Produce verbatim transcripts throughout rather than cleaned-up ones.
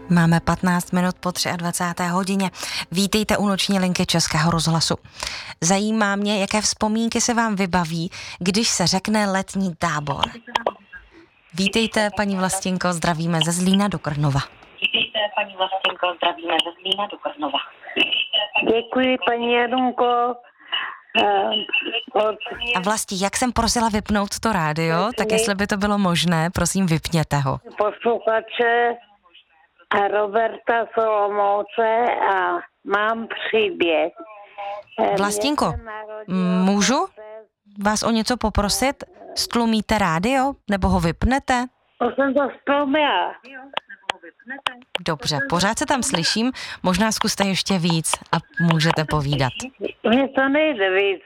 Máme patnáct minut po dvacáté třetí hodině. Vítejte u noční linky Českého rozhlasu. Zajímá mě, jaké vzpomínky se vám vybaví, když se řekne letní tábor. Vítejte, paní Vlastinko, zdravíme ze Zlína do Krnova. Vítejte, paní Vlastinko, zdravíme ze Zlína do Krnova. Děkuji, paní Jarunko. A Vlasti, jak jsem prosila vypnout to rádio, tak jestli by to bylo možné, prosím, vypněte ho. Posluchače a Roberta Solomouce a mám příběh. Vlastinko, můžu vás o něco poprosit? Stlumíte rádio? Nebo ho vypnete? To jsem to stlumila. Dobře, pořád se tam slyším, možná zkuste ještě víc a můžete povídat. Mně to nejde víc.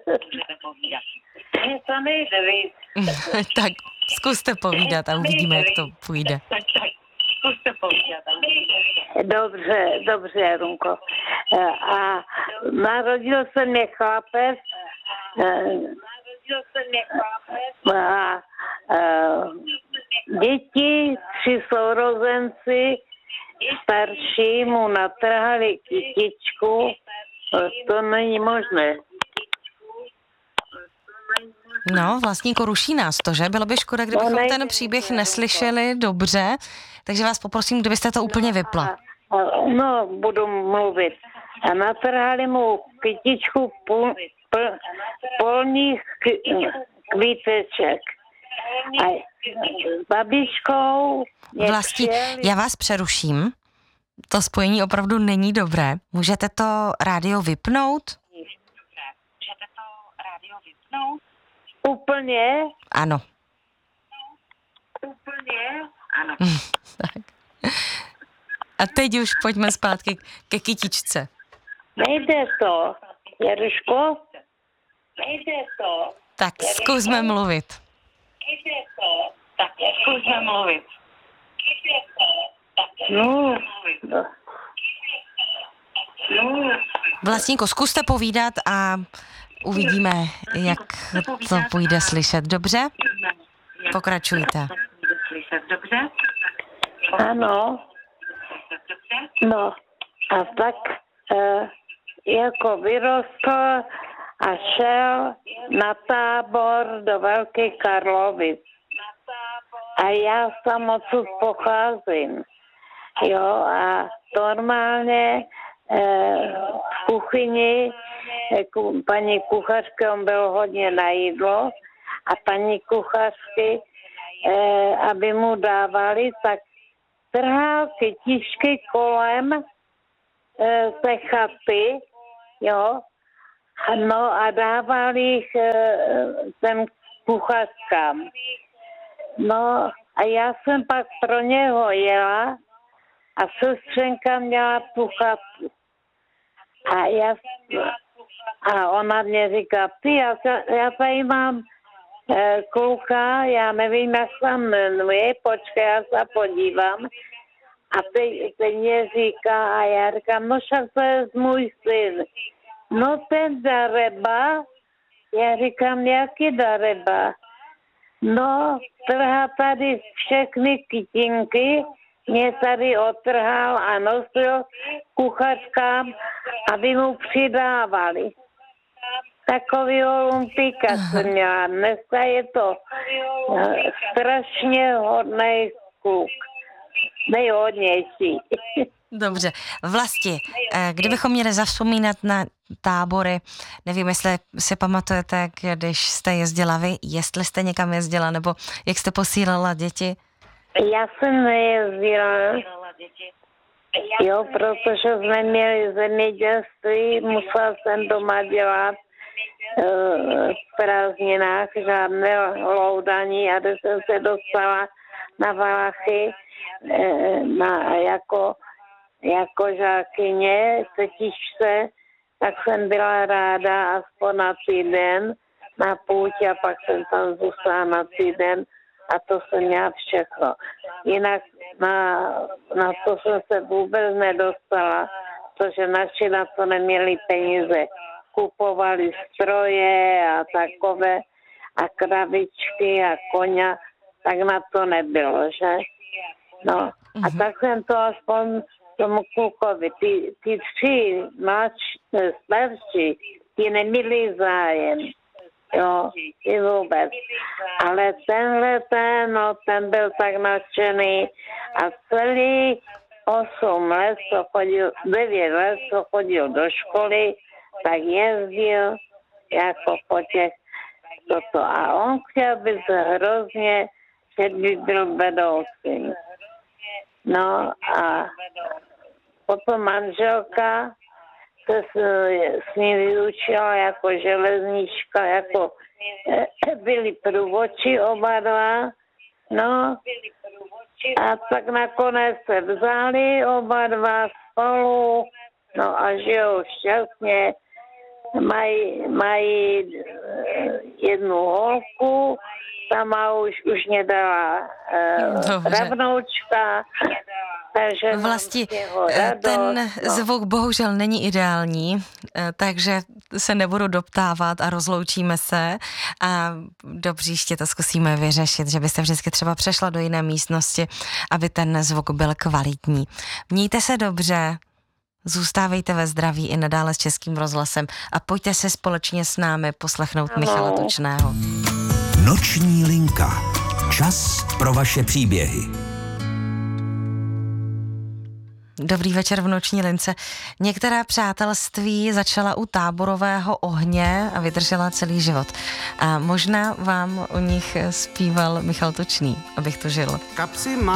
Mně to nejde víc. Tak zkuste povídat a uvidíme, jak to půjde. Zkuste povídat. Dobře, dobře, Jarunko. A narodil se mě chlapec. Narodil se mě chlapec. A děti, tři sourozenci, starší mu natrhali kytičku. To není možné. No, Vlastníku, ruší nás to, že? Bylo by škoda, kdybychom no, ten příběh neslyšeli dobře, takže vás poprosím, kdybyste to úplně vypla. No, budu mluvit. A natrhali mu kytičku půl, pl, polních kvíteček. A s babičkou... Vlastí, já vás přeruším. To spojení opravdu není dobré. Můžete to rádio vypnout? Můžete to rádio vypnout? Úplně? Ano. Úplně? Ano. Tak. A teď už pojďme zpátky ke kytičce. Nejde to, Jaruško? Nejde to. Tak zkusme mluvit. Nejde to. Tak zkusme mluvit. Nejde to. Tak No, no. No. Vlastníku, zkuste povídat a uvidíme, jak to půjde slyšet. Dobře? Pokračujte. Dobře? Ano. No, a tak e, jako vyrostl a šel na tábor do Velké Karlovic. A já sam odsud pocházím. Jo, a normálně e, v kuchyni e, ku, paní kuchařky, on byl hodně na jídlo, a paní kuchařky, e, aby mu dávali, tak trhal kytičky kolem e, té chaty, jo, a no a dával jich e, těm kuchařkám. No a já jsem pak pro něho jela a sestřenka měla tu chatu. A já a ona mě říká, ty, já, já tady mám e, kluka, já nevím, jak se jmenuje, počkej, já se podívám. A teď, teď mě říká, a já říkám, no však to je můj syn. No ten Dareba, já říkám, jaký Dareba? No, trhá tady všechny kytinky, mě tady otrhal a nosil kuchařkám, aby mu přidávali. Takový olympíka jsem měla. Dneska je to strašně hodnej kluk. Nejhodnější. Dobře. Vlasti, kdybychom měli zavzpomínat na tábory, nevím, jestli si pamatujete, když jste jezdila vy, jestli jste někam jezdila, nebo jak jste posílala děti? Já jsem nejezdila. Jo, protože jsme měli zemědělství, musela jsem doma dělat uh, v prázdninách žádné loudání, a když jsem se dostala na Valachy uh, na, jako, jako žákyně, tetičce, tak jsem byla ráda aspoň na týden na půjč a pak jsem tam zůstala na týden a to jsem měla všechno. Jinak na, na to jsem se vůbec nedostala, protože naši na to neměli peníze. Kupovali stroje a takové a kravičky a koně, tak na to nebylo, že? No, A tak jsem to aspoň tomu klukovi, ty, ty tři mladší, starší, ti neměli zájem. Jo, i vůbec. Ale tenhle ten, no, ten byl tak nadšený a celý osm let, co chodil, devět let, co chodil do školy, tak jezdil jako po těch toto. A on chtěl být hrozně, že by byl vedoucím. No a potom manželka se s, s ním vyučila jako železnička, jako byli průvodčí oba dva. No a tak nakonec se vzali oba dva spolu, no a žijou šťastně. Mají, mají jednu holku, sama už, už mě dala uh, pravnoučka, takže Vlastí, radost, ten no. zvuk bohužel není ideální, takže se nebudu doptávat a rozloučíme se a do příště to zkusíme vyřešit, že byste vždycky třeba přešla do jiné místnosti, aby ten zvuk byl kvalitní. Mějte se dobře, zůstávejte ve zdraví i nadále s Českým rozhlasem a pojďte se společně s námi poslechnout ano. Michala Tučného. Noční linka. Čas pro vaše příběhy. Dobrý večer v Noční lince. Některá přátelství začala u táborového ohně a vydržela celý život. A možná vám o nich zpíval Michal Tučný, abych to žil. Kapsy má